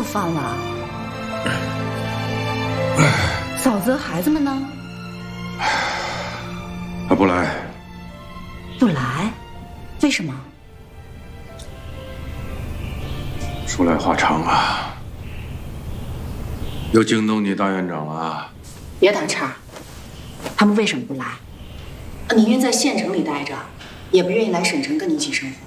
饭了。嫂子，孩子们呢？ 他不来。 不来？为什么？ 说来话长啊。又惊动你大院长了啊？ 别打岔。他们为什么不来？宁愿在县城里待着，也不愿意来省城跟你一起生活。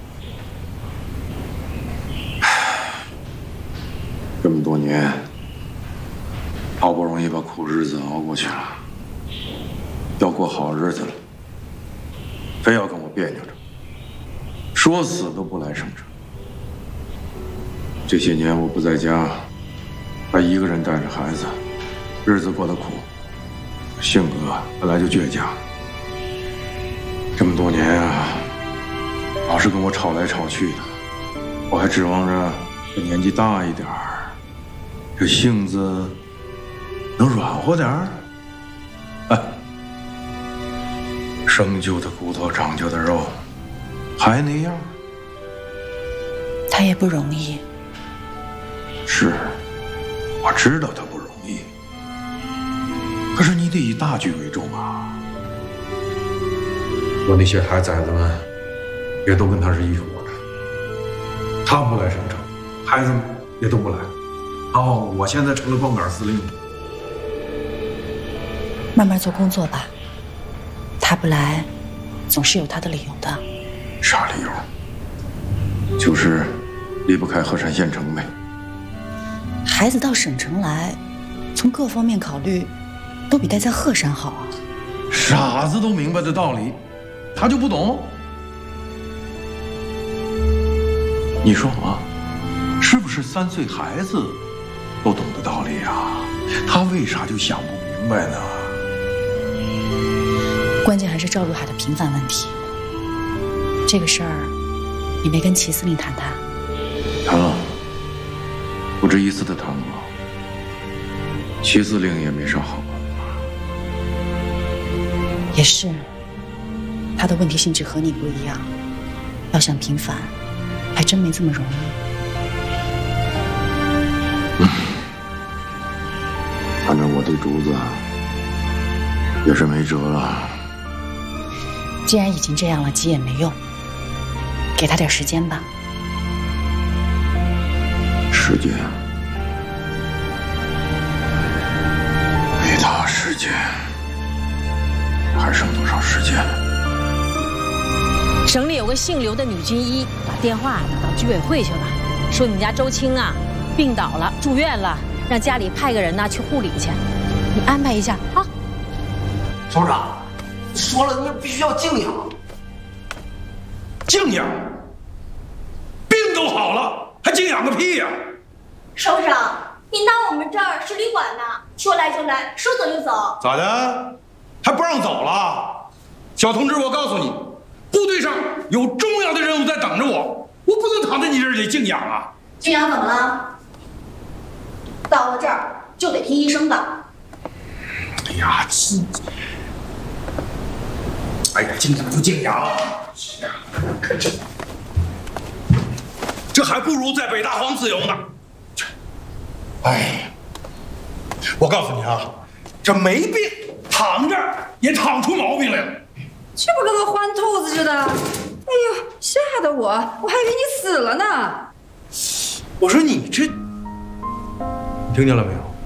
这么多年，好不容易把苦日子熬过去了，要过好日子了，非要跟我别扭着，说死都不来省城。这些年我不在家，他一个人带着孩子，日子过得苦，性格本来就倔强。这么多年啊，老是跟我吵来吵去的，我还指望着他年纪大一点儿，这性子能软和点儿。哎，生就的骨头，长就的肉，还那样。 他也不容易。 是，我知道他不容易，可是你得以大局为重啊。我那些孩崽子们也都跟他是一伙的，他不来省城，孩子们也都不来。哦，我现在成了光杆司令。 慢慢做工作吧，他不来，总是有他的理由的。 啥理由？就是离不开鹤山县城呗。 孩子到省城来，从各方面考虑，都比待在鹤山好啊。 傻子都明白的道理，他就不懂？你说啊，是不是3岁孩子都懂得道理啊？他为啥就想不明白呢？ 关键还是赵如海的平凡问题。这个事儿，你没跟齐司令谈谈？ 谈了，不止一次的谈过。齐司令也没啥好办法。 也是，他的问题性质和你不一样，要想平反，还真没这么容易。 反正我对竹子也是没辙了。 既然已经这样了，急也没用，给他点时间吧。 时间，给他时间，还剩多少时间？ 省里有个姓刘的女军医把电话打到居委会去了，说你们家周青啊病倒了，住院了，让家里派个人呢去护理去，你安排一下啊。 首长，说了你也必须要静养。 静养？病都好了，还静养个屁呀！ 首长，您当我们这儿是旅馆呢？说来就来，说走就走。 咋的？还不让走了？小同志，我告诉你，部队上有重要的任务在等着我，我不能躺在你这里静养啊！ 静养怎么了？到了这儿就得听医生的。 哎呀，静养就静养，可这还不如在北大荒自由呢。哎，我告诉你啊，这没病躺这儿也躺出毛病来了。 这不跟个欢兔子似的？哎呦，吓得我还以为你死了呢。 我说你这，你听见了没有？